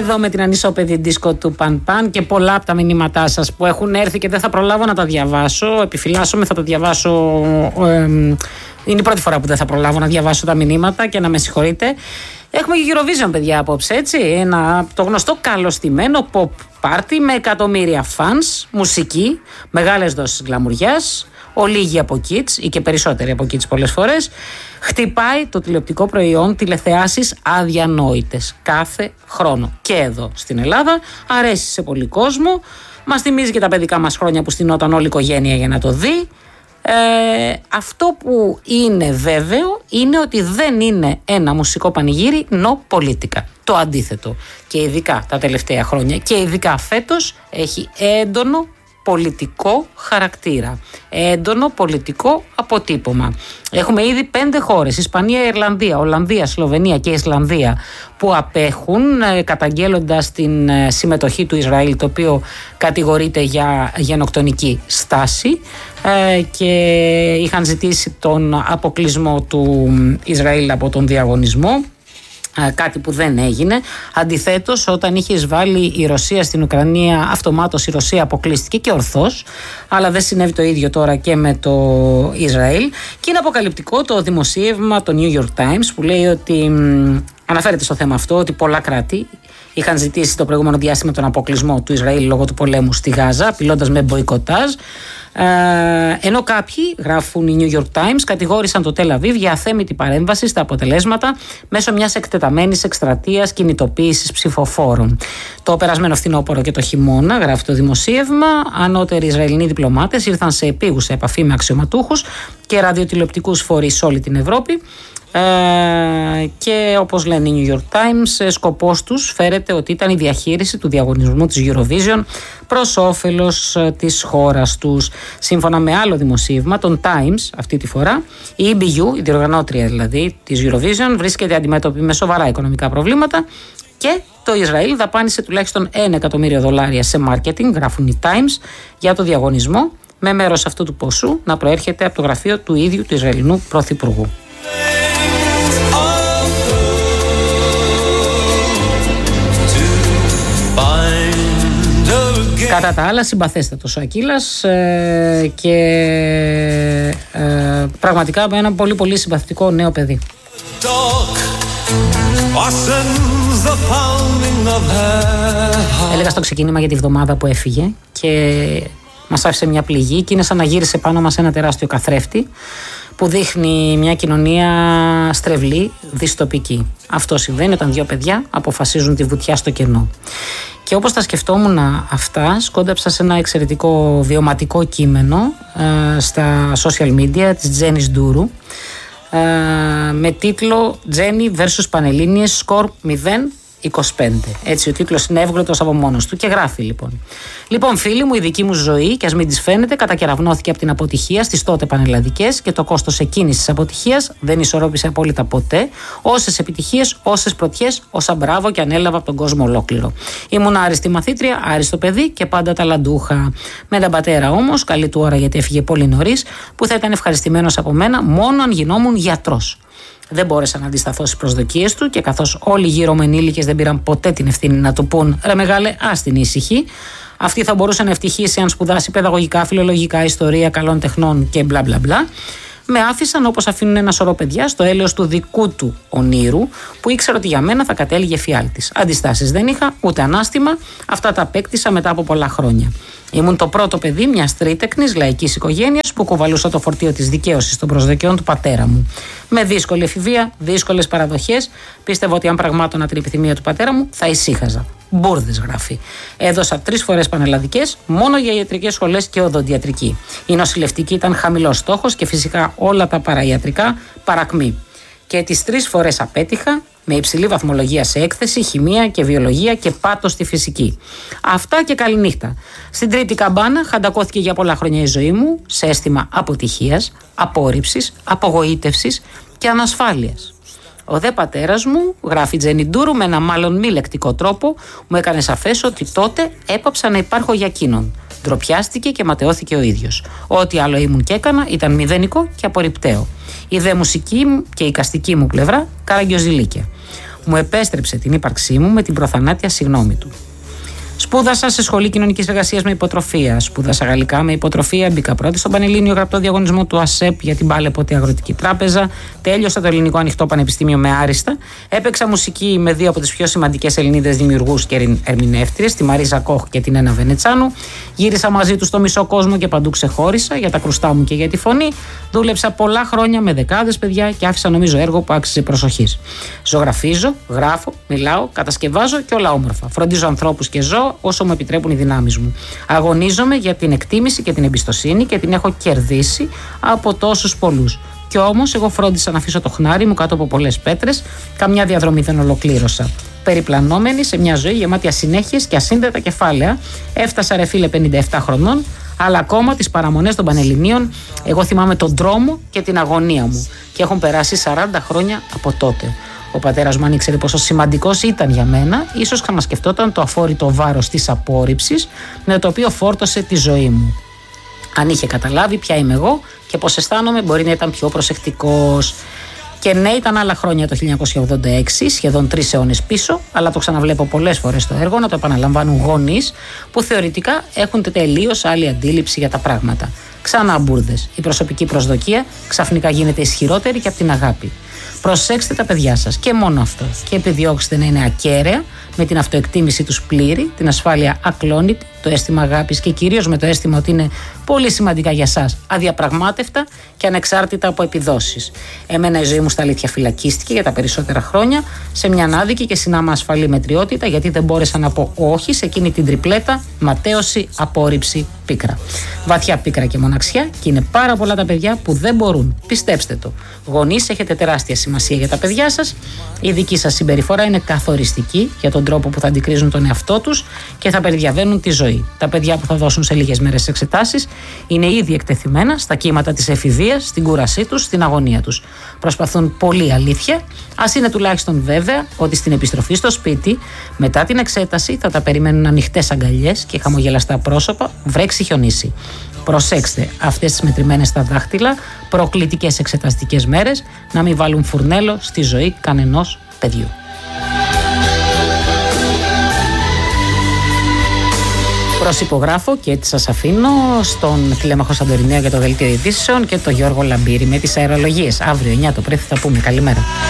εδώ με την ανισόπεδη δίσκο του Παν Παν και πολλά από τα μηνύματά σας που έχουν έρθει και δεν θα προλάβω να τα διαβάσω. Επιφυλάσσομαι, θα τα διαβάσω. Είναι η πρώτη φορά που δεν θα προλάβω να διαβάσω τα μηνύματα και να με συγχωρείτε. Έχουμε και Eurovision, παιδιά, απόψε, έτσι. Το γνωστό καλωστημένο pop party με εκατομμύρια fans, μουσική, μεγάλες δόσεις γκλαμουριάς, ολίγοι από kids ή και περισσότεροι από kids πολλές φορές. Χτυπάει το τηλεοπτικό προϊόν τηλεθεάσεις αδιανόητες κάθε χρόνο. Και εδώ στην Ελλάδα αρέσει σε πολύ κόσμο. Μας θυμίζει και τα παιδικά μας χρόνια που στηνόταν όλη η οικογένεια για να το δει. Αυτό που είναι βέβαιο είναι ότι δεν είναι ένα μουσικό πανηγύρι politica. Το αντίθετο. Και ειδικά τα τελευταία χρόνια και ειδικά φέτος έχει έντονο πολιτικό χαρακτήρα. Έντονο πολιτικό αποτύπωμα. Έχουμε ήδη 5 χώρες, Ισπανία, Ιρλανδία, Ολλανδία, Σλοβενία και Ισλανδία, που απέχουν καταγγέλλοντας την συμμετοχή του Ισραήλ, το οποίο κατηγορείται για γενοκτονική στάση και είχαν ζητήσει τον αποκλεισμό του Ισραήλ από τον διαγωνισμό. Κάτι που δεν έγινε. Αντιθέτως, όταν είχε εισβάλει η Ρωσία στην Ουκρανία, αυτομάτως η Ρωσία αποκλείστηκε και ορθώς. Αλλά δεν συνέβη το ίδιο τώρα και με το Ισραήλ. Και είναι αποκαλυπτικό το δημοσίευμα, το New York Times, που λέει ότι αναφέρεται στο θέμα αυτό ότι πολλά κράτη είχαν ζητήσει το προηγούμενο διάστημα τον αποκλεισμό του Ισραήλ λόγω του πολέμου στη Γάζα, απειλώντας με μποϊκοτάζ. Ενώ κάποιοι, γράφουν οι New York Times, κατηγόρησαν το Τελ Αβίβ για αθέμητη παρέμβαση στα αποτελέσματα μέσω μιας εκτεταμένης εκστρατείας κινητοποίησης ψηφοφόρων. Το περασμένο φθινόπωρο και το χειμώνα, γράφει το δημοσίευμα, ανώτεροι Ισραηλινοί διπλωμάτες ήρθαν σε επίγουσα επαφή με αξιωματούχους και ραδιοτηλεοπτικούς φορείς σε όλη την Ευρώπη. Και όπως λένε οι New York Times, σκοπός τους φέρεται ότι ήταν η διαχείριση του διαγωνισμού της Eurovision προς όφελος της χώρας τους. Σύμφωνα με άλλο δημοσίευμα, τον Times, αυτή τη φορά, η EBU, η διοργανώτρια δηλαδή της Eurovision, βρίσκεται αντιμέτωπη με σοβαρά οικονομικά προβλήματα και το Ισραήλ δαπάνησε τουλάχιστον $1 εκατομμύριο σε marketing, γράφουν οι Times, για το διαγωνισμό, με μέρος αυτού του ποσού να προέρχεται από το γραφείο του ίδιου του Ισραηλινού Πρωθυπουργού. Κατά τα άλλα, συμπαθέστατος ο Ακύλας και πραγματικά ένα πολύ πολύ συμπαθητικό νέο παιδί. Έλεγα στο ξεκίνημα για τη βδομάδα που έφυγε και μας άφησε μια πληγή και είναι σαν να γύρισε πάνω μας ένα τεράστιο καθρέφτη που δείχνει μια κοινωνία στρεβλή, δυστοπική. Αυτό συμβαίνει όταν δύο παιδιά αποφασίζουν τη βουτιά στο κενό. Και όπως τα σκεφτόμουν αυτά, σκόνταψα σε ένα εξαιρετικό βιωματικό κείμενο στα social media της Τζένις Ντούρου με τίτλο «Τζένι vs Πανελλήνιες, σκορ 0-25». Έτσι ο τίτλος είναι εύγλωτος από μόνος του και γράφει Λοιπόν, φίλοι μου, η δική μου ζωή, και ας μην της φαίνεται, κατακεραυνώθηκε από την αποτυχία στις τότε πανελλαδικές και το κόστος εκείνης της αποτυχίας δεν ισορρόπησε απόλυτα ποτέ όσες επιτυχίες, όσες πρωτιές, όσα μπράβο και ανέλαβα από τον κόσμο ολόκληρο. Ήμουν άριστη μαθήτρια, άριστο παιδί και πάντα ταλαντούχα. Με έναν πατέρα όμως, καλή του ώρα γιατί έφυγε πολύ νωρίς, που θα ήταν ευχαριστημένος από μένα μόνο αν γινόμουν γιατρός. Δεν μπόρεσα να αντισταθώ στις προσδοκίες του και καθώς όλοι γύρω μου ενήλικες δεν πήραν ποτέ την ευθύνη να του πούν «Ρε μεγάλε, ας την ήσυχη», αυτή θα μπορούσε να ευτυχήσει αν σπουδάσει παιδαγωγικά, φιλολογικά, ιστορία, καλών τεχνών και μπλα μπλα μπλα. Με άφησαν όπως αφήνουν ένα σωρό παιδιά στο έλεος του δικού του ονείρου, που ήξερα ότι για μένα θα κατέληγε φιάλτης. Αντιστάσεις δεν είχα, ούτε ανάστημα, αυτά τα απέκτησα μετά από πολλά χρόνια. Ήμουν το πρώτο παιδί μιας τρίτεκνης λαϊκής οικογένειας που κουβαλούσα το φορτίο της δικαίωσης των προσδοκιών του πατέρα μου. Με δύσκολη εφηβεία, δύσκολες παραδοχές, πίστευα ότι αν πραγμάτωνα την επιθυμία του πατέρα μου θα ησύχαζα. Μπούρδες, γράφει. Έδωσα 3 φορές πανελλαδικές μόνο για ιατρικές σχολές και οδοντιατρική. Η νοσηλευτική ήταν χαμηλός στόχος και φυσικά όλα τα παραϊατρικά παρακμή. Και τις 3 φορές απέτυχα με υψηλή βαθμολογία σε έκθεση, χημεία και βιολογία και πάτο στη φυσική. Αυτά και καληνύχτα. Στην τρίτη καμπάνα χαντακώθηκε για πολλά χρόνια η ζωή μου σε αίσθημα αποτυχίας, απόρριψης, απογοήτευσης και ανασφάλειας. Ο δε πατέρας μου, γράφει Τζένι Ντούρου, με ένα μάλλον μη λεκτικό τρόπο, μου έκανε σαφές ότι τότε έπαψα να υπάρχω για εκείνον. Ντροπιάστηκε και ματαιώθηκε ο ίδιος. Ό,τι άλλο ήμουν και έκανα ήταν μηδενικό και απορριπταίο. Η δε μουσική μου και η εικαστική μου πλευρά καραγκιοζηλίκια. μου επέστρεψε την ύπαρξή μου με την προθανάτια συγγνώμη του. Σπούδασα σε σχολή κοινωνικής εργασίας με υποτροφία. Σπούδασα γαλλικά με υποτροφία. Μπήκα πρώτη στον Πανελλήνιο γραπτό διαγωνισμό του ΑΣΕΠ για την πάλε ποτέ Αγροτική Τράπεζα. Τέλειωσα το Ελληνικό Ανοιχτό Πανεπιστήμιο με άριστα. Έπαιξα μουσική με δύο από τις πιο σημαντικές Ελληνίδες δημιουργούς και ερμηνεύτριες, τη Μαρίζα Κόχ και την Ένα Βενετσάνου. Γύρισα μαζί τους στο μισό κόσμο και παντού ξεχώρισα για τα κρουστά μου και για τη φωνή. Δούλεψα πολλά χρόνια με δεκάδες παιδιά και άφησα νομίζω έργο που άξιζε προσοχής. Ζωγραφίζω, γράφω, μιλάω, κατασκευάζω και όλα όμορφα. Φροντίζω ανθρώπους και ζώα όσο μου επιτρέπουν οι δυνάμεις μου. Αγωνίζομαι για την εκτίμηση και την εμπιστοσύνη και την έχω κερδίσει από τόσους πολλούς. Κι όμως, εγώ φρόντισα να αφήσω το χνάρι μου κάτω από πολλές πέτρες, καμιά διαδρομή δεν ολοκλήρωσα. Περιπλανόμενη σε μια ζωή γεμάτη ασυνέχειες και ασύνδετα κεφάλαια, έφτασα ρε φίλε 57 χρονών, αλλά ακόμα τις παραμονές των Πανελληνίων, εγώ θυμάμαι τον δρόμο και την αγωνία μου. Και έχουν περάσει 40 χρόνια από τότε. Ο πατέρας μου, αν ήξερε πόσο σημαντικός ήταν για μένα, ίσως ξανασκεφτόταν το αφόρητο βάρος της απόρριψης με το οποίο φόρτωσε τη ζωή μου. Αν είχε καταλάβει ποια είμαι εγώ και πώς αισθάνομαι, μπορεί να ήταν πιο προσεκτικός. Και ναι, ήταν άλλα χρόνια το 1986, σχεδόν 3 αιώνες πίσω, αλλά το ξαναβλέπω πολλές φορές στο έργο να το επαναλαμβάνουν γονείς που θεωρητικά έχουν τελείως άλλη αντίληψη για τα πράγματα. Ξανά μπουρδες. Η προσωπική προσδοκία ξαφνικά γίνεται ισχυρότερη και από την αγάπη. Προσέξτε τα παιδιά σας και μόνο αυτό. Και επιδιώξτε να είναι ακέραια, με την αυτοεκτίμηση τους πλήρη, την ασφάλεια ακλόνητη, το αίσθημα αγάπης και κυρίως με το αίσθημα ότι είναι πολύ σημαντικά για σας, αδιαπραγμάτευτα και ανεξάρτητα από επιδόσεις. Εμένα η ζωή μου στα αλήθεια φυλακίστηκε για τα περισσότερα χρόνια σε μια ανάδικη και συνάμα ασφαλή μετριότητα, γιατί δεν μπόρεσα να πω όχι σε εκείνη την τριπλέτα ματέωση, απόρριψη, πίκρα. Βαθιά πίκρα και μοναξιά, και είναι πάρα πολλά τα παιδιά που δεν μπορούν. Πιστέψτε το. Γονείς, έχετε τεράστια σημασία για τα παιδιά σας. Η δική σας συμπεριφορά είναι καθοριστική για τον τρόπο που θα αντικρίζουν τον εαυτό τους και θα περιδιαβαίνουν τη ζωή. Τα παιδιά που θα δώσουν σε λίγες μέρες εξετάσεις είναι ήδη εκτεθειμένα στα κύματα της εφηβείας, στην κούρασή τους, στην αγωνία τους. Προσπαθούν πολύ αλήθεια, ας είναι τουλάχιστον βέβαια ότι στην επιστροφή στο σπίτι, μετά την εξέταση, θα τα περιμένουν ανοιχτές αγκαλιές και χαμογελαστά πρόσωπα, βρέξει χιονίσει. Προσέξτε αυτές τις μετρημένες στα δάχτυλα, προκλητικές εξεταστικές μέρες, να μην βάλουν φουρνέλο στη ζωή κανενός παιδιού. Προσυπογράφω και έτσι σας αφήνω στον Τηλέμαχο Σαντορινέα για το Δελτίο Ειδήσεων και τον Γιώργο Λαμπύρη με τις αερολογίες. Αύριο 9 το πρωί θα τα πούμε. Καλημέρα.